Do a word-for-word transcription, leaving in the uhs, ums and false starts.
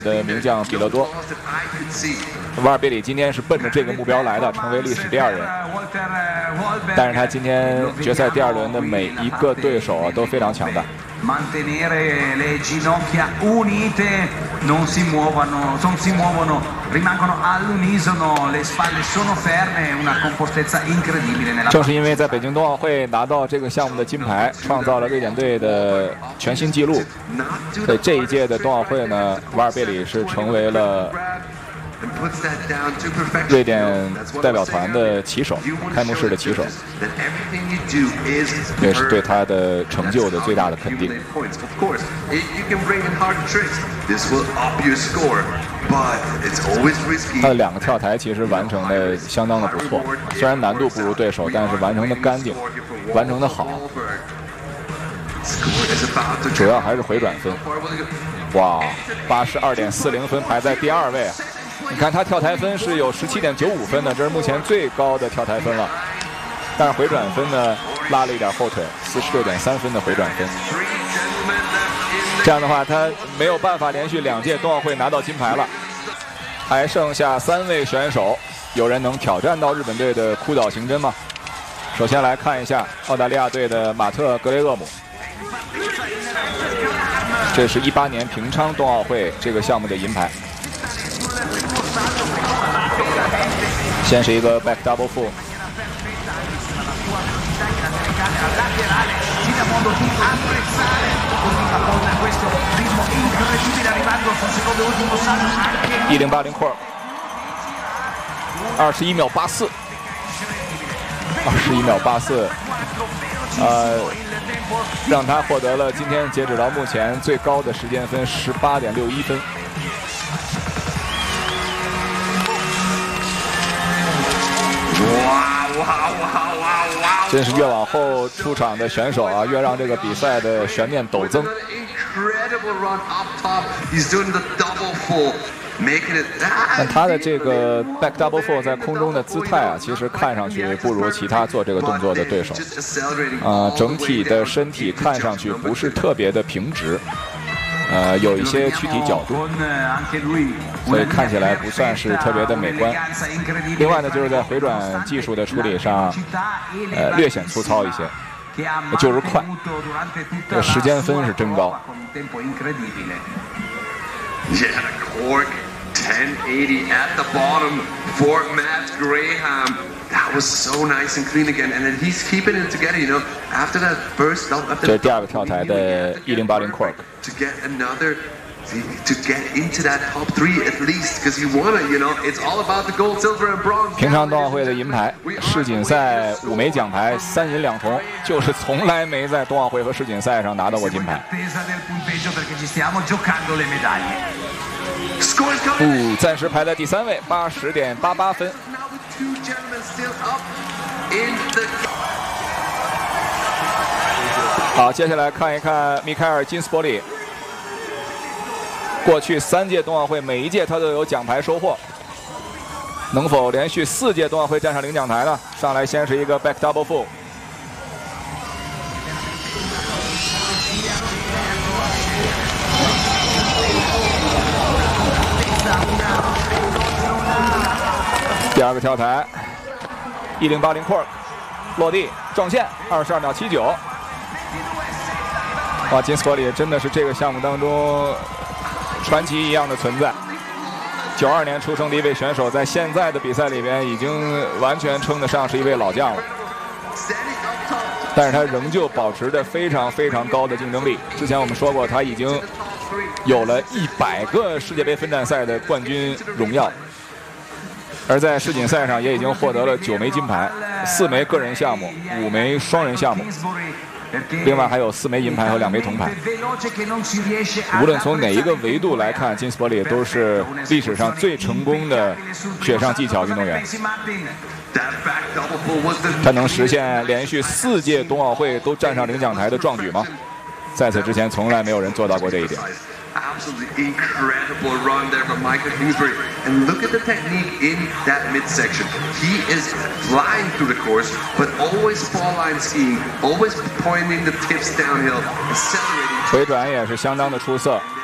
的名将比勒多，瓦尔贝里今天是奔着这个目标来的，成为历史第二人。但是他今天决赛第二轮的每一个对手啊都非常强大。 Mantenere le ginocchia unite, non si muovono, non si muovono, rimangono all'unisono, le spalle sono ferme, una compostezza incredibile nella. 正是因为在北京冬奥会拿到这个项目的金牌，创造了瑞典队的全新纪录。在这一届的冬奥会呢，瓦尔贝里是成为了瑞典代表团的旗手，开幕式的旗手，也是对他的成就的最大的肯定。他的两个跳台其实完成的相当的不错，虽然难度不如对手，但是完成的干净，完成的好。主要还是回转分。哇，八十二点四零分排在第二位啊！ 你看他跳台分是有十七点九五分的，这是目前最高的跳台分了。但是回转分呢拉了一点后腿，四十六点三分的回转分。这样的话，他没有办法连续两届冬奥会拿到金牌了。还剩下三位选手，有人能挑战到日本队的哭岛行真吗？首先来看一下澳大利亚队的马特·格雷厄姆，这是一八年平昌冬奥会这个项目的银牌。 先是一个 back double full， 一零八零 core， 二十一秒八四，二十一秒八四，呃，让他获得了今天截止到目前最高的时间分十八点六一分。 哇哇哇哇哇！ 真是越往后出场的选手啊，越让这个比赛的悬念陡增。但他的这个 back double full 在空中的姿态啊，其实看上去不如其他做这个动作的对手。啊、呃，整体的身体看上去不是特别的平直。 呃，有一些躯体角度，所以看起来不算是特别的美观。另外呢，就是在回转技术的处理上，呃，略显粗糙一些，就是快。这时间分是真高。 ten eighty at the bottom for Matt Graham. That was so nice and clean again, and then he's keeping it together. You know, after that burst, after 这是第二个跳台的一零八零 cork. To get another, to get into that top three at least, because you wanna, you know, it's all about the gold, silver, and bronze. 平昌冬奥会的银牌，世锦赛五枚奖牌，三银两铜，就是从来没在冬奥会和世锦赛上拿到过金牌。不，暂时排在第三位，八十点八八分。好，接下来看一看米凯尔·金斯伯里。过去三届冬奥会，每一届他都有奖牌收获，能否连续四届冬奥会站上领奖台呢？上来先是一个 back double full。 第二个跳台，一零八零 cork， 落地撞线，二十二秒七九。哇，金斯伯里真的是这个项目当中传奇一样的存在。九二年出生的一位选手，在现在的比赛里边已经完全称得上是一位老将了。但是他仍旧保持着非常非常高的竞争力。之前我们说过，他已经有了一百个世界杯分站赛的冠军荣耀。 而在世锦赛上也已经获得了九枚金牌，四枚个人项目，五枚双人项目，另外还有四枚银牌和两枚铜牌。无论从哪一个维度来看，金斯伯里都是历史上最成功的雪上技巧运动员。他能实现连续四届冬奥会都站上领奖台的壮举吗？在此之前，从来没有人做到过这一点。 Absolutely incredible run there from Michael Kingsbury. And look at the technique in that midsection. He is flying through the course, but always fall line skiing, always pointing the tips downhill, accelerating. 回转也是相当的出色。